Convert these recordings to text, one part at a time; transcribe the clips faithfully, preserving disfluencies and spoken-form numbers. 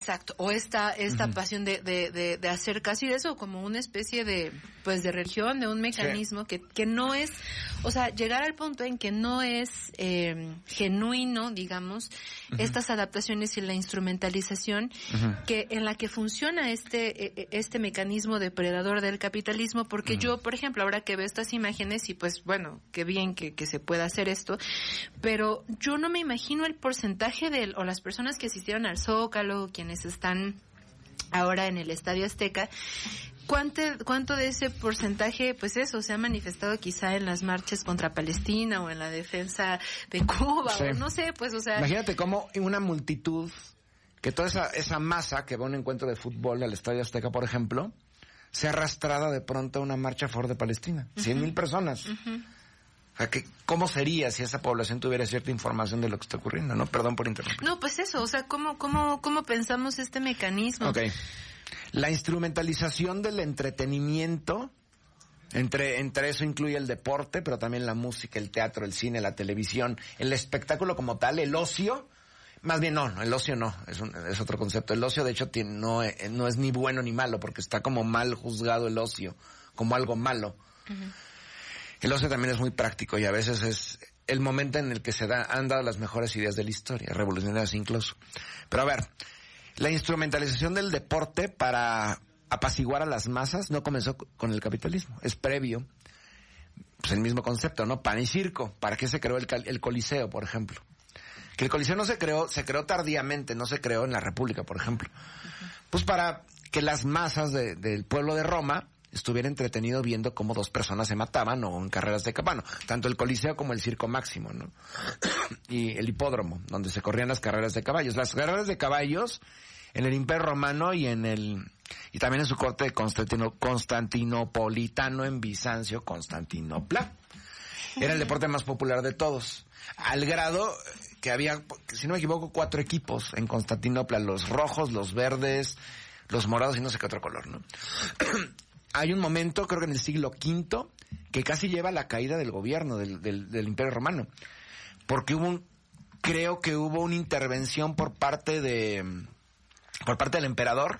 Exacto, o esta esta Uh-huh. pasión de, de, de, de hacer casi eso como una especie de pues de religión, de un mecanismo sí. que, que no es, o sea, llegar al punto en que no es eh, genuino, digamos, uh-huh. estas adaptaciones y la instrumentalización uh-huh. que en la que funciona este este mecanismo depredador del capitalismo, porque uh-huh. yo, por ejemplo, ahora que veo estas imágenes y pues bueno, qué bien que, que se pueda hacer esto, pero yo no me imagino el porcentaje de, o las personas que asistieron al Zócalo, quienes están ahora en el Estadio Azteca, ¿cuánto, cuánto de ese porcentaje, pues eso, se ha manifestado quizá en las marchas contra Palestina o en la defensa de Cuba, sí. o no sé, pues, o sea... Imagínate cómo una multitud, que toda esa, esa masa que va a un encuentro de fútbol al Estadio Azteca, por ejemplo, sea arrastrada de pronto a una marcha a favor de Palestina. Cien mil uh-huh. personas. Uh-huh. O sea, que, ¿cómo sería si esa población tuviera cierta información de lo que está ocurriendo? No, perdón por interrumpir. No, pues eso, o sea, ¿cómo, cómo, cómo pensamos este mecanismo? Ok. La instrumentalización del entretenimiento, entre, entre eso incluye el deporte, pero también la música, el teatro, el cine, la televisión, el espectáculo como tal, el ocio. Más bien no, el ocio no, es, un, es otro concepto. El ocio de hecho tiene, no, no es ni bueno ni malo, porque está como mal juzgado el ocio, como algo malo. Uh-huh. El ocio también es muy práctico y a veces es el momento en el que se da, han dado las mejores ideas de la historia, revolucionarias incluso. Pero a ver, la instrumentalización del deporte para apaciguar a las masas no comenzó con el capitalismo, es previo. Pues el mismo concepto, ¿no? Pan y circo. ¿Para qué se creó el, el Coliseo, por ejemplo? Que el Coliseo no se creó, se creó tardíamente, no se creó en la República, por ejemplo. Uh-huh. Pues para que las masas de, del pueblo de Roma estuviera entretenido viendo cómo dos personas se mataban o en carreras de caballo, tanto el Coliseo como el Circo Máximo, ¿no? Y el hipódromo, donde se corrían las carreras de caballos. Las carreras de caballos en el Imperio Romano y en el, y también en su corte de Constantino, Constantinopolitano en Bizancio, Constantinopla. Era el deporte más popular de todos. Al grado que había, si no me equivoco, cuatro equipos en Constantinopla, los rojos, los verdes, los morados y no sé qué otro color, ¿no? Hay un momento, creo que en el siglo quinto, que casi lleva a la caída del gobierno del, del, del Imperio Romano. Porque hubo un, creo que hubo una intervención por parte de, por parte del emperador,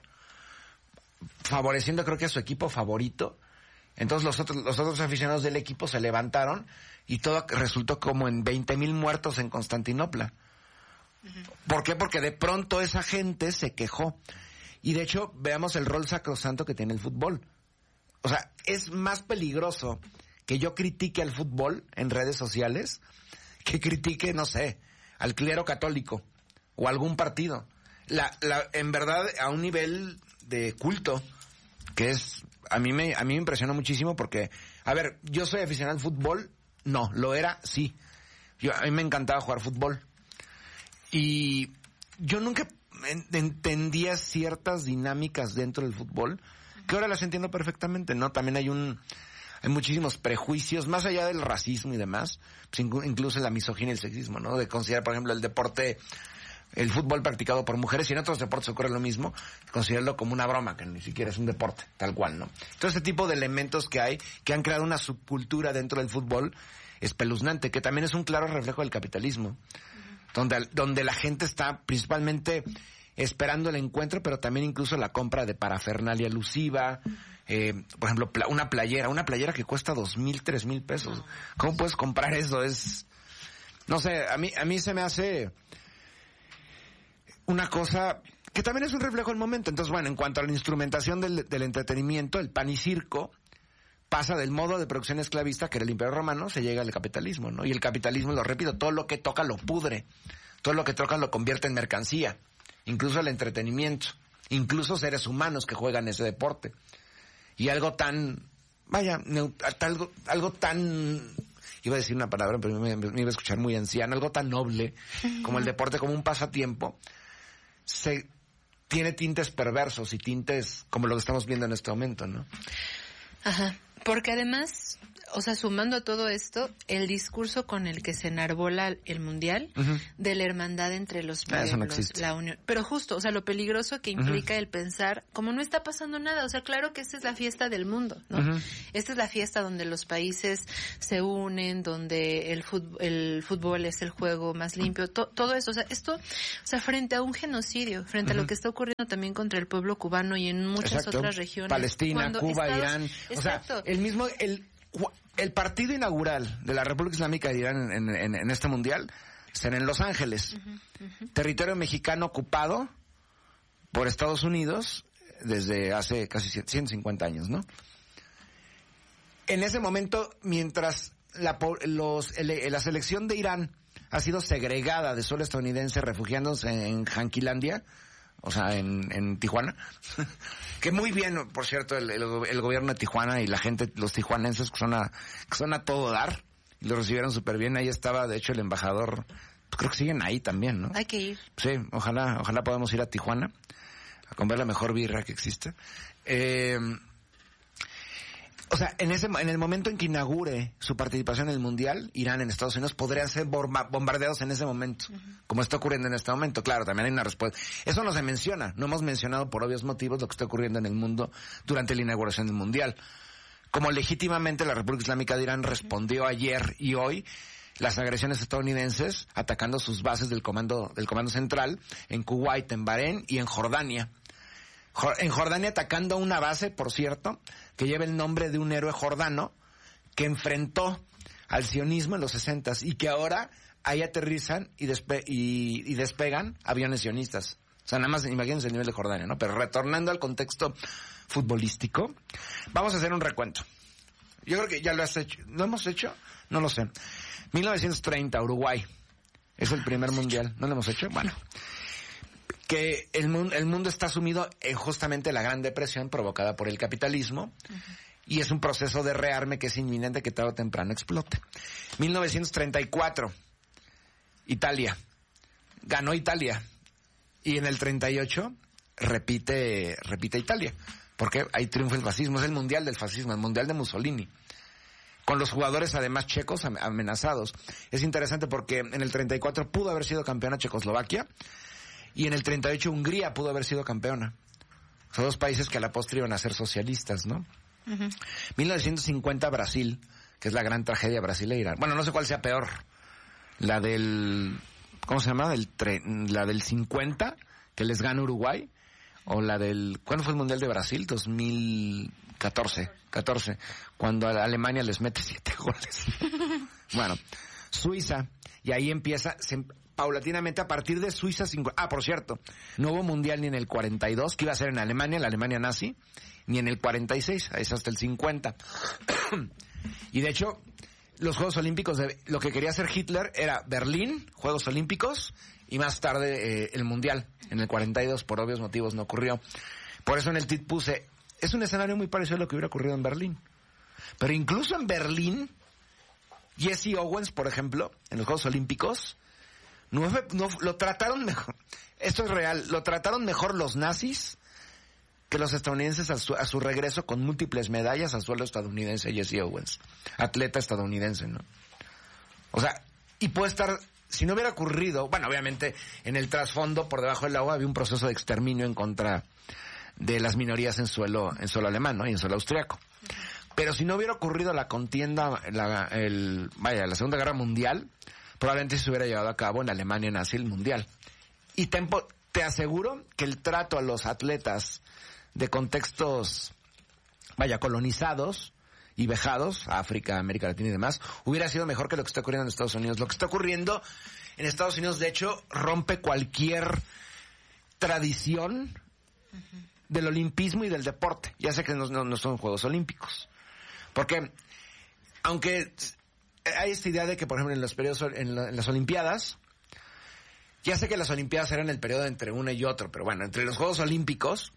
favoreciendo creo que a su equipo favorito. Entonces los otros, los otros aficionados del equipo se levantaron y todo resultó como en veinte mil muertos en Constantinopla. Uh-huh. ¿Por qué? Porque de pronto esa gente se quejó. Y de hecho, veamos el rol sacrosanto que tiene el fútbol. O sea, es más peligroso que yo critique al fútbol en redes sociales que critique, no sé, al clero católico o algún partido. La, la, en verdad, a un nivel de culto, que es, a mí me, a mí me impresiona muchísimo porque, a ver, yo soy aficionado al fútbol, no, lo era, sí. Yo, a mí me encantaba jugar fútbol. Y yo nunca entendía ciertas dinámicas dentro del fútbol, que ahora las entiendo perfectamente, ¿no? También hay un, hay muchísimos prejuicios, más allá del racismo y demás, pues incluso la misoginia y el sexismo, ¿no? De considerar, por ejemplo, el deporte, el fútbol practicado por mujeres, y en otros deportes ocurre lo mismo, considerarlo como una broma, que ni siquiera es un deporte, tal cual, ¿no? Todo ese tipo de elementos que hay, que han creado una subcultura dentro del fútbol espeluznante, que también es un claro reflejo del capitalismo, uh-huh. donde, donde la gente está principalmente esperando el encuentro, pero también incluso la compra de parafernalia alusiva, eh, por ejemplo, pla- una playera, una playera que cuesta dos mil, tres mil pesos. ¿Cómo puedes comprar eso? Es, no sé, a mí, a mí se me hace una cosa que también es un reflejo del momento. Entonces, bueno, en cuanto a la instrumentación del, del entretenimiento, el pan y circo pasa del modo de producción esclavista, que era el Imperio Romano, se llega al capitalismo, ¿no? Y el capitalismo, lo repito, todo lo que toca lo pudre, todo lo que toca lo convierte en mercancía. Incluso el entretenimiento, incluso seres humanos que juegan ese deporte. Y algo tan, vaya, algo, algo tan, iba a decir una palabra, pero me, me iba a escuchar muy anciano, algo tan noble como el deporte, como un pasatiempo, se tiene tintes perversos y tintes como lo que estamos viendo en este momento, ¿no? Ajá, porque además, o sea, sumando a todo esto, el discurso con el que se enarbola el Mundial uh-huh. de la hermandad entre los pueblos, ah, no la unión. Pero justo, o sea, lo peligroso que implica uh-huh. el pensar, como no está pasando nada, o sea, claro que esta es la fiesta del mundo, ¿no? Uh-huh. Esta es la fiesta donde los países se unen, donde el fútbol, el fútbol es el juego más limpio, to, todo eso, o sea, esto, o sea, frente a un genocidio, frente uh-huh. a lo que está ocurriendo también contra el pueblo cubano y en muchas Exacto. otras regiones. Palestina, Cuba, Estados, Irán, o sea, Exacto. el mismo, el El partido inaugural de la República Islámica de Irán en, en, en este mundial será en Los Ángeles, uh-huh, uh-huh. territorio mexicano ocupado por Estados Unidos desde hace casi ciento cincuenta años, ¿no? En ese momento, mientras la, los, el, la selección de Irán ha sido segregada de suelo estadounidense refugiándose en Janquilandia, o sea, en, en Tijuana, que muy bien, por cierto, el, el, el gobierno de Tijuana y la gente, los tijuanenses que son a, que son a todo dar, y lo recibieron súper bien. Ahí estaba, de hecho, el embajador, creo que siguen ahí también, ¿no? Hay que ir. Sí, ojalá, ojalá podamos ir a Tijuana a comer la mejor birra que existe. Eh, o sea, en ese, en el momento en que inaugure su participación en el Mundial, Irán en Estados Unidos podrían ser bombardeados en ese momento, uh-huh. como está ocurriendo en este momento. Claro, también hay una respuesta. Eso no se menciona, no hemos mencionado por obvios motivos lo que está ocurriendo en el mundo durante la inauguración del Mundial. Como legítimamente la República Islámica de Irán respondió uh-huh. ayer y hoy las agresiones estadounidenses atacando sus bases del comando, del comando central en Kuwait, en Bahrein y en Jordania. En Jordania atacando una base, por cierto, que lleva el nombre de un héroe jordano que enfrentó al sionismo en los sesentas y que ahora ahí aterrizan y, despe- y, y despegan aviones sionistas. O sea, nada más imagínense el nivel de Jordania, ¿no? Pero retornando al contexto futbolístico, vamos a hacer un recuento. Yo creo que ya lo has hecho. ¿Lo hemos hecho? No lo sé. mil novecientos treinta, Uruguay. Es el primer mundial. ¿No lo hemos hecho? Bueno. Que el mundo, el mundo está sumido en justamente la Gran Depresión provocada por el capitalismo uh-huh. y es un proceso de rearme que es inminente que tarde o temprano explote. mil novecientos treinta y cuatro, Italia. Ganó Italia. Y en el treinta y ocho repite, repite Italia. Porque ahí triunfa el fascismo. Es el mundial del fascismo, el mundial de Mussolini. Con los jugadores además checos amenazados. Es interesante porque en el treinta y cuatro pudo haber sido campeona Checoslovaquia. Y en el treinta y ocho Hungría pudo haber sido campeona. Son dos países que a la postre iban a ser socialistas, ¿no? Uh-huh. mil novecientos cincuenta Brasil, que es la gran tragedia brasileira. Bueno, no sé cuál sea peor. La del... ¿Cómo se llama? Del tre, la del cincuenta, que les gana Uruguay. O la del... ¿Cuándo fue el Mundial de Brasil? dos mil catorce. catorce. Cuando a Alemania les mete siete goles. Bueno, Suiza. Y ahí empieza... Se, paulatinamente a partir de Suiza... Ah, por cierto, no hubo mundial ni en el cuarenta y dos, que iba a ser en Alemania, la Alemania nazi, ni en el cuarenta y seis, es hasta el cincuenta. Y de hecho, los Juegos Olímpicos, de, lo que quería hacer Hitler era Berlín, Juegos Olímpicos, y más tarde eh, el mundial, en el cuarenta y dos, por obvios motivos no ocurrió. Por eso en el tweet puse, es un escenario muy parecido a lo que hubiera ocurrido en Berlín. Pero incluso en Berlín, Jesse Owens, por ejemplo, en los Juegos Olímpicos, No, no, lo trataron mejor, esto es real, lo trataron mejor los nazis que los estadounidenses a su, a su regreso con múltiples medallas al suelo estadounidense. Jesse Owens, atleta estadounidense, ¿no? O sea, y puede estar, si no hubiera ocurrido, bueno, obviamente en el trasfondo, por debajo del agua, había un proceso de exterminio en contra de las minorías en suelo, en suelo alemán, ¿no? Y en suelo austriaco. Pero si no hubiera ocurrido la contienda, la, el, vaya, la Segunda Guerra Mundial, probablemente se hubiera llevado a cabo en Alemania nazi el mundial. Y te, te aseguro que el trato a los atletas de contextos, vaya, colonizados y vejados, África, América Latina y demás, hubiera sido mejor que lo que está ocurriendo en Estados Unidos. Lo que está ocurriendo en Estados Unidos, de hecho, rompe cualquier tradición uh-huh. del olimpismo y del deporte. Ya sé que no, no, no son Juegos Olímpicos. Porque, aunque... hay esta idea de que, por ejemplo, en los periodos, en, la, en las Olimpiadas, ya sé que las Olimpiadas eran el periodo entre uno y otro, pero bueno, entre los Juegos Olímpicos,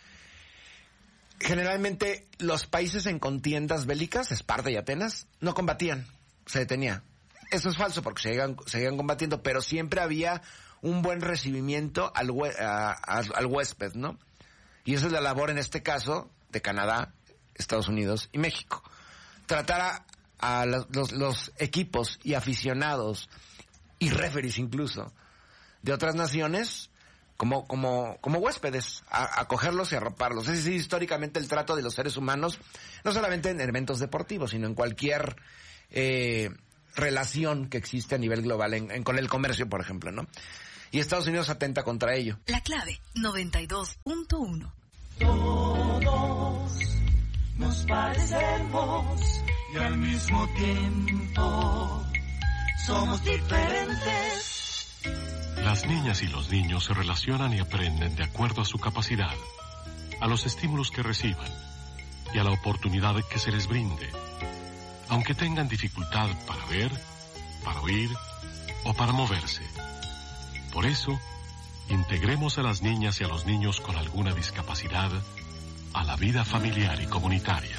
generalmente los países en contiendas bélicas, Esparta y Atenas, no combatían, se detenía. Eso es falso porque seguían, seguían combatiendo, pero siempre había un buen recibimiento al, a, a, al huésped, ¿no? Y esa es la labor, en este caso, de Canadá, Estados Unidos y México. Tratar a a los, los, los equipos y aficionados y referees incluso de otras naciones como como como huéspedes, a acogerlos y arroparlos. Es decir, históricamente el trato de los seres humanos, no solamente en eventos deportivos, sino en cualquier eh, relación que existe a nivel global, en, en con el comercio, por ejemplo, ¿no? Y Estados Unidos atenta contra ello. La clave, noventa y dos punto uno. Todos nos parecemos y al mismo tiempo somos diferentes. Las niñas y los niños se relacionan y aprenden de acuerdo a su capacidad, a los estímulos que reciban y a la oportunidad que se les brinde, aunque tengan dificultad para ver, para oír o para moverse. Por eso, integremos a las niñas y a los niños con alguna discapacidad a la vida familiar y comunitaria.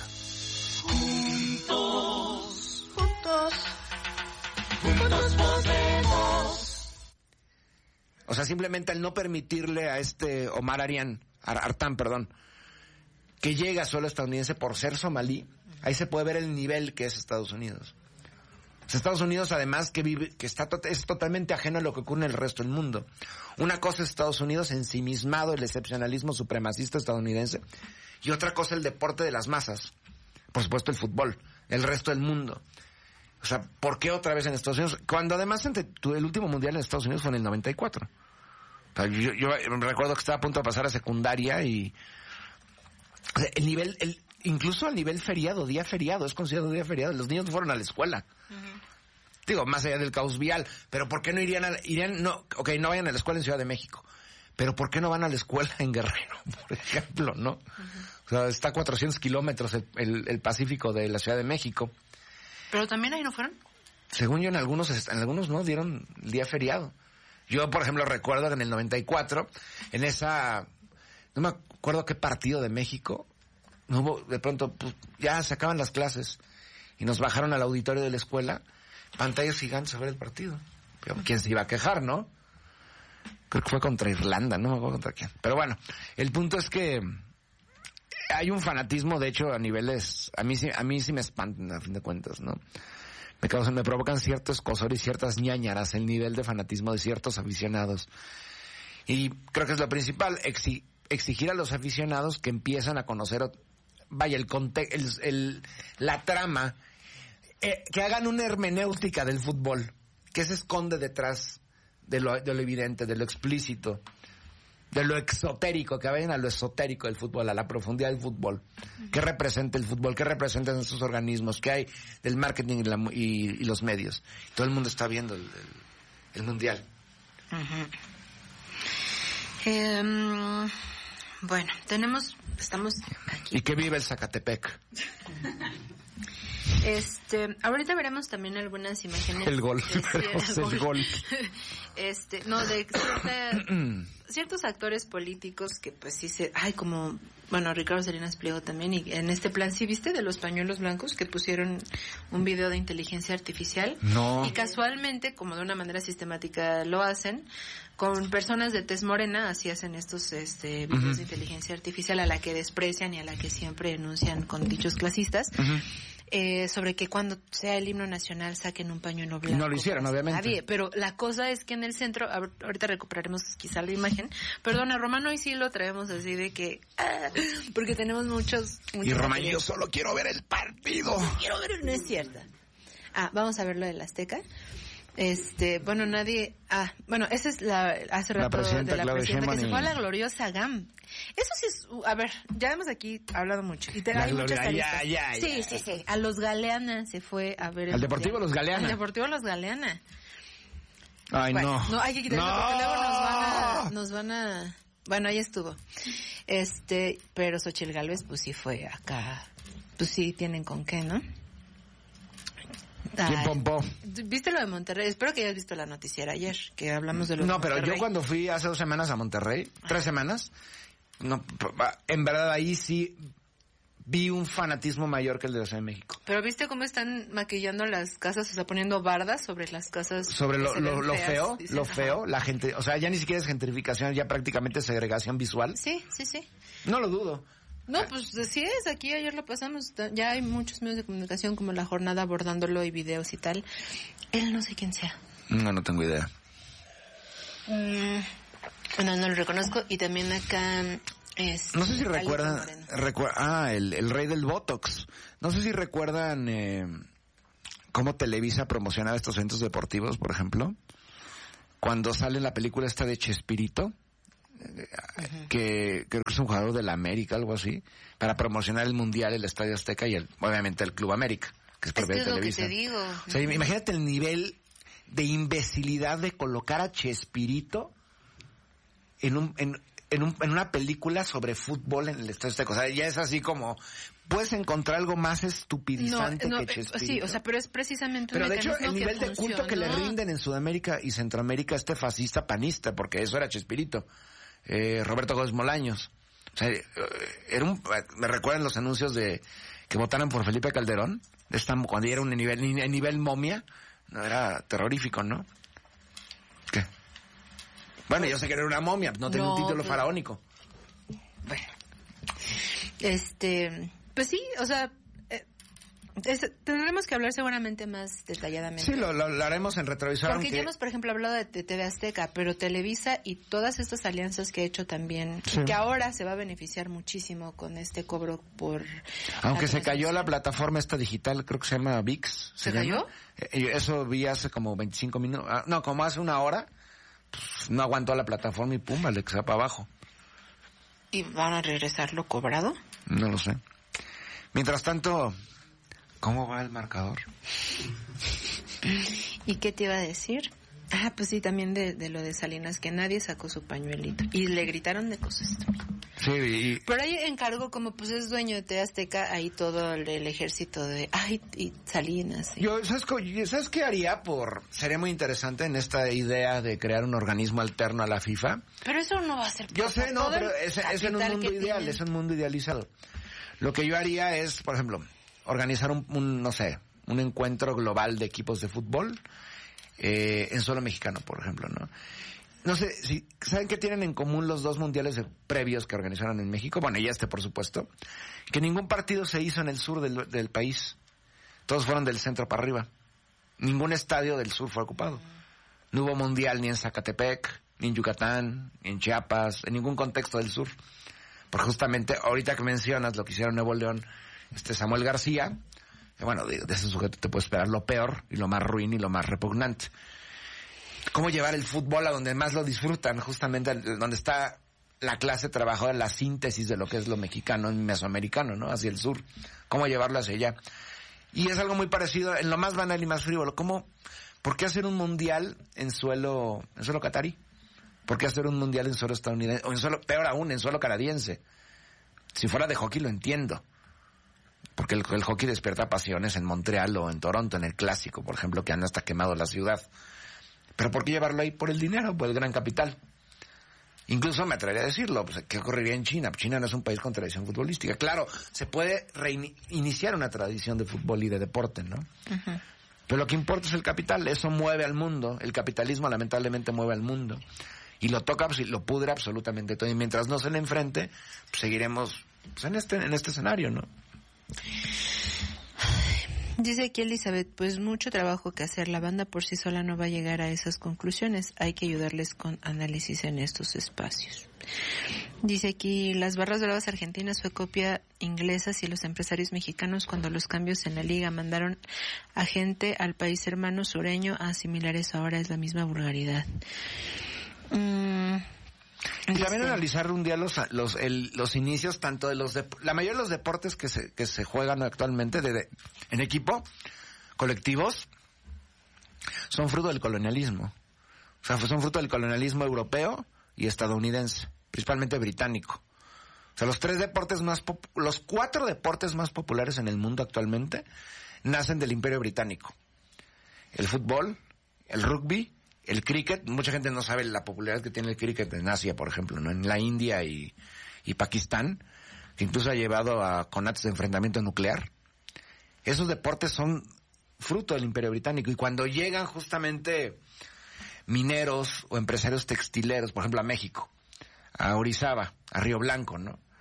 Juntos, juntos, juntos podemos. O sea, simplemente al no permitirle a este Omar Arián, Artán, perdón, que llegue a suelo estadounidense por ser somalí, ahí se puede ver el nivel que es Estados Unidos. O sea, Estados Unidos, además, que vive, que está es totalmente ajeno a lo que ocurre en el resto del mundo. Una cosa es Estados Unidos ensimismado, el excepcionalismo supremacista estadounidense, y otra cosa el deporte de las masas. Por supuesto, el fútbol, el resto del mundo. O sea, ¿por qué otra vez en Estados Unidos? Cuando además entre, el último mundial en Estados Unidos fue en el noventa y cuatro. O sea, yo, yo recuerdo que estaba a punto de pasar a secundaria y... O sea, el nivel, el, incluso al nivel feriado, día feriado, es considerado día feriado. Los niños no fueron a la escuela. Uh-huh. Digo, más allá del caos vial. Pero ¿por qué no irían a... Irían, no, ok, no vayan a la escuela en Ciudad de México. Pero ¿por qué no van a la escuela en Guerrero, por ejemplo, no? Uh-huh. O sea, está a cuatrocientos kilómetros el, el, el Pacífico de la Ciudad de México. ¿Pero también ahí no fueron? Según yo, en algunos, en algunos no, dieron el día feriado. Yo, por ejemplo, recuerdo que en el noventa y cuatro, en esa... No me acuerdo qué partido de México, no hubo, de pronto, pues, ya se acaban las clases y nos bajaron al auditorio de la escuela, pantallas gigantes a ver el partido. Pero ¿quién se iba a quejar, no? Creo que fue contra Irlanda, no me acuerdo contra quién. Pero bueno, el punto es que hay un fanatismo, de hecho, a niveles, a mí sí, a mí sí me espantan, a fin de cuentas, ¿no? Me causan, me provocan cierto escozor y ciertas ñañaras el nivel de fanatismo de ciertos aficionados. Y creo que es lo principal, exi, exigir a los aficionados que empiezan a conocer, vaya, el contexto, el, el, la trama, eh, que hagan una hermenéutica del fútbol, que se esconde detrás de lo, de lo evidente, de lo explícito, de lo exotérico, que vayan a lo esotérico del fútbol, a la profundidad del fútbol. ¿Qué representa el fútbol? ¿Qué representan esos organismos? ¿Qué hay del marketing y, la, y, y los medios? Todo el mundo está viendo el, el, el mundial. Uh-huh. Eh, bueno, tenemos, estamos aquí. Y que vive el Zacatepec. Este, ahorita veremos también algunas imágenes. El gol, de, veremos el gol. Este, no, de cierta, ciertos actores políticos que pues sí se, ay, como, bueno, Ricardo Salinas Pliego también, y en este plan, ¿sí viste de los pañuelos blancos que pusieron un video de inteligencia artificial? No. Y casualmente, como de una manera sistemática lo hacen, con personas de tez morena, así hacen estos este videos uh-huh. de inteligencia artificial a la que desprecian y a la que siempre enuncian con dichos clasistas. Uh-huh. Eh, sobre que cuando sea el himno nacional saquen un pañuelo blanco. No lo hicieron, obviamente. Nadie, pero la cosa es que en el centro, ahorita recuperaremos quizá la imagen, perdona, Romano, y sí lo traemos así de que, ah, porque tenemos muchos... muchos y Romano, yo solo quiero ver el partido. Quiero ver, no es cierto. Ah, vamos a ver lo del Azteca. Este, bueno, nadie, ah, bueno, esa es la, hace rato la de la Claudia presidenta que y... se fue a la gloriosa G A M. Eso sí es, a ver, ya hemos aquí hablado mucho. Y te la hay gloria, muchas ya, ya, Sí, ya. sí, sí. A los Galeana se fue a ver. Al Deportivo Los Galeana. Al Deportivo Los Galeana. Ay, bueno, no. No, hay que quitarlo no. porque luego nos van a, nos van a, bueno, ahí estuvo. Este, pero Xochitl Gálvez, pues sí fue acá, pues sí tienen con qué, ¿no? ¿Quién pompó? ¿Viste lo de Monterrey? Espero que hayas visto la noticiera ayer, que hablamos de lo de No, pero Monterrey. yo cuando fui hace dos semanas a Monterrey, tres semanas, no, en verdad ahí sí vi un fanatismo mayor que el de la Ciudad de México. Pero ¿viste cómo están maquillando las casas? O sea, poniendo bardas sobre las casas. Sobre lo, lo, lo feas, feo, dicen, lo ajá. feo, la gente, o sea, ya ni siquiera es gentrificación, ya prácticamente segregación visual. Sí, sí, sí. No lo dudo. No, pues sí es, aquí ayer lo pasamos, ya hay muchos medios de comunicación como La Jornada abordándolo y videos y tal. Él no sé quién sea. No, no tengo idea. Mm, bueno, no lo reconozco. Y también acá... Es, no sé si recuerdan... Recu ah, el, el rey del Botox. No sé si recuerdan eh, cómo Televisa promocionaba estos eventos deportivos, por ejemplo. Cuando sale la película esta de Chespirito, uh-huh. que creo que es un jugador de la América, algo así, para promocionar el Mundial, el Estadio Azteca y el, obviamente el Club América, que es propiedad de Televisa. Es que es lo que te digo. O sea, uh-huh. imagínate el nivel de imbecilidad de colocar a Chespirito en un... En, En, un, en una película sobre fútbol en el Estadio Azteca. O sea, ya es así como... Puedes encontrar algo más estupidizante no, no, que Chespirito. Sí, o sea, pero es precisamente pero un de hecho, el nivel que de culto que le rinden en Sudamérica y Centroamérica a este fascista panista, porque eso era Chespirito. Eh, Roberto Gómez Molaños. O sea, era un... Me recuerdan los anuncios de... que votaron por Felipe Calderón. Esta, cuando era un nivel, nivel momia. No, era terrorífico, ¿no? ¿Qué? Bueno, yo sé que era una momia, no tenía no, un título pues, faraónico. Bueno, este, pues sí, o sea, eh, es, tendremos que hablar seguramente más detalladamente. Sí, lo, lo, lo haremos en retrovisor. Porque aunque... ya hemos, por ejemplo, hablado de, de T V Azteca, pero Televisa y todas estas alianzas que ha hecho también, sí. que ahora se va a beneficiar muchísimo con este cobro por... Aunque se cayó la plataforma esta digital, creo que se llama V I X. ¿Se, ¿Se cayó? Eh, eso vi hace como veinticinco minutos, ah, no, como hace una hora. No aguantó la plataforma y pum, vale, que se va para abajo. ¿Y van a regresar lo cobrado? No lo sé. Mientras tanto, ¿cómo va el marcador? ¿Y qué te iba a decir? Ah, pues sí, también de, de lo de Salinas, que nadie sacó su pañuelito. Y le gritaron de cosas. Sí, y... Pero ahí encargo, como pues es dueño de T V Azteca, ahí todo el, el ejército de... Ay, y Salinas. Y... Yo, ¿sabes, ¿sabes qué haría por...? Sería muy interesante en esta idea de crear un organismo alterno a la FIFA. Pero eso no va a ser... Yo sé, no, pero es, es en un mundo ideal, tienen. Es un mundo idealizado. Lo que yo haría es, por ejemplo, organizar un, un no sé, un encuentro global de equipos de fútbol... Eh, en suelo mexicano, por ejemplo, ¿no? No sé, si ¿saben qué tienen en común los dos mundiales de, previos que organizaron en México? Bueno, y este, por supuesto. Que ningún partido se hizo en el sur del, del país. Todos fueron del centro para arriba. Ningún estadio del sur fue ocupado. No hubo mundial ni en Zacatepec, ni en Yucatán, ni en Chiapas, en ningún contexto del sur. Porque justamente, ahorita que mencionas lo que hicieron Nuevo León, este Samuel García... Bueno, de, de ese sujeto te puedes esperar lo peor y lo más ruin y lo más repugnante. ¿Cómo llevar el fútbol a donde más lo disfrutan? Justamente donde está la clase trabajadora, la síntesis de lo que es lo mexicano y mesoamericano, ¿no? Hacia el sur. ¿Cómo llevarlo hacia allá? Y es algo muy parecido en lo más banal y más frívolo. ¿Cómo? ¿Por qué hacer un mundial en suelo, en suelo catarí? ¿Por qué hacer un mundial en suelo estadounidense? O en suelo, peor aún, en suelo canadiense. Si fuera de hockey lo entiendo. Porque el, el hockey despierta pasiones en Montreal o en Toronto, en el clásico, por ejemplo, que han hasta quemado la ciudad. Pero ¿por qué llevarlo ahí? Por el dinero, por el gran capital. Incluso me atrevería a decirlo, pues, ¿qué ocurriría en China? China no es un país con tradición futbolística. Claro, se puede reiniciar una tradición de fútbol y de deporte, ¿no? Uh-huh. Pero lo que importa es el capital, eso mueve al mundo. El capitalismo lamentablemente mueve al mundo. Y lo toca, pues, y lo pudre absolutamente todo. Y mientras no se le enfrente, pues, seguiremos pues, en este en este escenario, ¿no? Dice aquí Elizabeth, pues mucho trabajo que hacer. La banda por sí sola no va a llegar a esas conclusiones. Hay que ayudarles con análisis en estos espacios. Dice aquí, las barras bravas argentinas fue copia inglesa y los empresarios mexicanos cuando los cambios en la liga mandaron a gente al país hermano sureño a asimilar eso. Ahora es la misma vulgaridad. Mm. Y también analizar un día los los, el, los inicios tanto de los de, la mayoría de los deportes que se que se juegan actualmente de, de, en equipo colectivos son fruto del colonialismo, o sea, son fruto del colonialismo europeo y estadounidense, principalmente británico. O sea, los tres deportes más pop, los cuatro deportes más populares en el mundo actualmente nacen del Imperio Británico: el fútbol, el rugby, el cricket. Mucha gente no sabe la popularidad que tiene el cricket en Asia, por ejemplo, ¿no? En la India y, y Pakistán, que incluso ha llevado a conatos de enfrentamiento nuclear. Esos deportes son fruto del Imperio Británico, y cuando llegan justamente mineros o empresarios textileros, por ejemplo a México, a Orizaba, a Río Blanco, ¿no?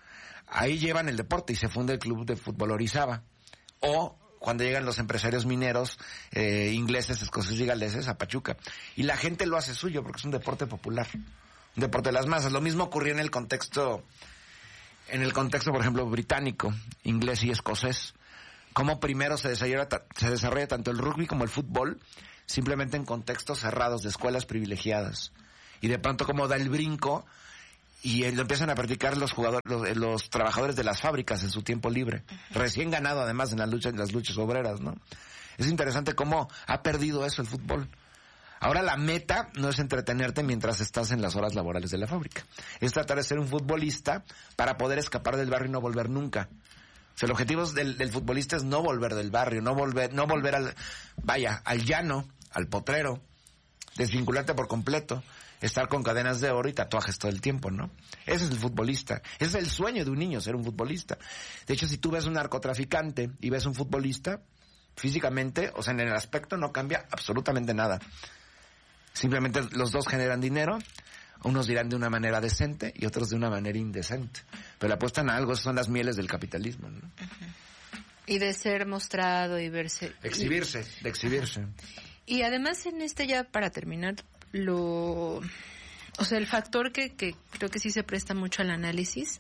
ahí llevan el deporte y se funda el club de fútbol Orizaba. O cuando llegan los empresarios mineros eh, ingleses, escoceses y galeses a Pachuca. Y la gente lo hace suyo porque es un deporte popular, un deporte de las masas. Lo mismo ocurrió en el contexto, en el contexto, por ejemplo, británico, inglés y escocés. Cómo primero se desarrolla, se desarrolla tanto el rugby como el fútbol, simplemente en contextos cerrados de escuelas privilegiadas. Y de pronto cómo da el brinco y lo empiezan a practicar los jugadores, los, los trabajadores de las fábricas en su tiempo libre. Uh-huh. Recién ganado además en la lucha, en las luchas obreras, ¿no? Es interesante cómo ha perdido eso el fútbol. Ahora la meta no es entretenerte mientras estás en las horas laborales de la fábrica. Es tratar de ser un futbolista para poder escapar del barrio y no volver nunca. O sea, el objetivo del, del futbolista es no volver del barrio, no volver, no volver al, vaya, al llano, al potrero, desvincularte por completo. Estar con cadenas de oro y tatuajes todo el tiempo, ¿no? Ese es el futbolista. Ese es el sueño de un niño, ser un futbolista. De hecho, si tú ves un narcotraficante y ves un futbolista, físicamente, o sea, en el aspecto no cambia absolutamente nada. Simplemente los dos generan dinero, unos dirán de una manera decente y otros de una manera indecente. Pero le apuestan a algo, son las mieles del capitalismo, ¿no? Uh-huh. Y de ser mostrado y verse... Exhibirse, de exhibirse. Y además en este, ya para terminar, lo, o sea, el factor que, que creo que sí se presta mucho al análisis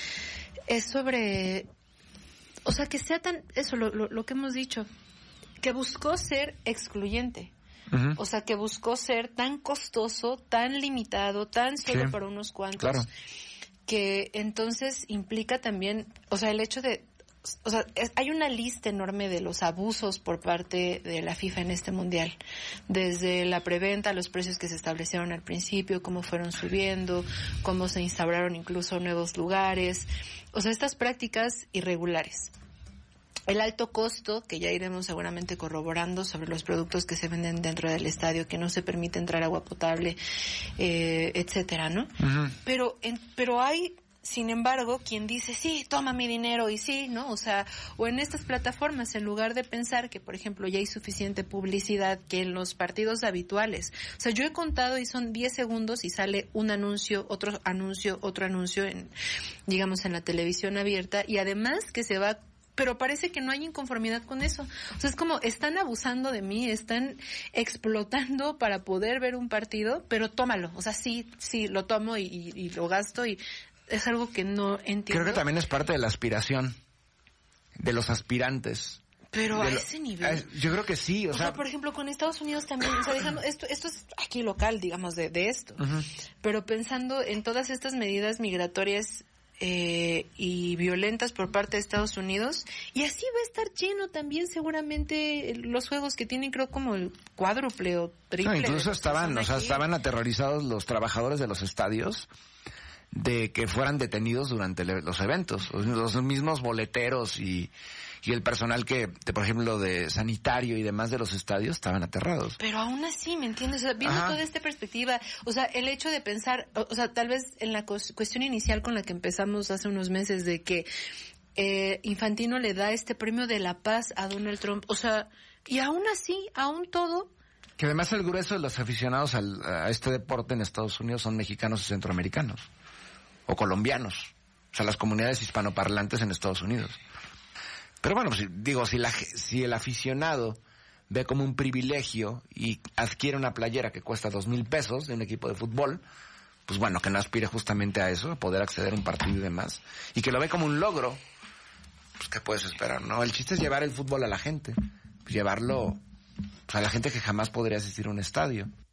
es sobre, o sea, que sea tan, eso, lo, lo, lo que hemos dicho, que buscó ser excluyente. Uh-huh. O sea, que buscó ser tan costoso, tan limitado, tan solo sí, para unos cuantos, claro, que entonces implica también, o sea, el hecho de, o sea, es, hay una lista enorme de los abusos por parte de la FIFA en este mundial, desde la preventa, los precios que se establecieron al principio, cómo fueron subiendo, cómo se instauraron incluso nuevos lugares, o sea, estas prácticas irregulares. El alto costo, que ya iremos seguramente corroborando sobre los productos que se venden dentro del estadio, que no se permite entrar agua potable, eh, etcétera, ¿no? Uh-huh. Pero, en, pero hay... Sin embargo, quien dice, sí, toma mi dinero y sí, ¿no? O sea, o en estas plataformas, en lugar de pensar que, por ejemplo, ya hay suficiente publicidad que en los partidos habituales. O sea, yo he contado y son diez segundos y sale un anuncio, otro anuncio, otro anuncio, en, digamos, en la televisión abierta. Y además que se va... Pero parece que no hay inconformidad con eso. O sea, es como, están abusando de mí, están explotando para poder ver un partido, pero tómalo. O sea, sí, sí, lo tomo y, y, y lo gasto y... Es algo que no entiendo. Creo que también es parte de la aspiración de los aspirantes. Pero a lo, ese nivel. Yo creo que sí, o, o sea, sea, por ejemplo, con Estados Unidos también, o sea, dejando, esto, esto es aquí local, digamos, de, de esto. Uh-huh. Pero pensando en todas estas medidas migratorias eh, y violentas por parte de Estados Unidos, y así va a estar lleno también seguramente los juegos que tienen, creo, como el cuádruple o triple. No, incluso estaban, o sea, aquí. estaban aterrorizados los trabajadores de los estadios de que fueran detenidos durante los eventos. Los mismos boleteros y, y el personal que, de, por ejemplo, de sanitario y demás de los estadios estaban aterrados. Pero aún así, ¿me entiendes? O sea, viendo Ajá. toda esta perspectiva, o sea, el hecho de pensar, o, o sea, tal vez en la cu- cuestión inicial con la que empezamos hace unos meses de que eh, Infantino le da este premio de la paz a Donald Trump, o sea, y aún así, aún todo... Que además el grueso de los aficionados al, a este deporte en Estados Unidos son mexicanos y centroamericanos. O colombianos, o sea, las comunidades hispanoparlantes en Estados Unidos. Pero bueno, pues, digo, si, la, si el aficionado ve como un privilegio y adquiere una playera que cuesta dos mil pesos de un equipo de fútbol, pues bueno, que no aspire justamente a eso, a poder acceder a un partido y demás, y que lo ve como un logro, pues ¿qué puedes esperar, no? El chiste es llevar el fútbol a la gente, pues, llevarlo pues, a la gente que jamás podría asistir a un estadio.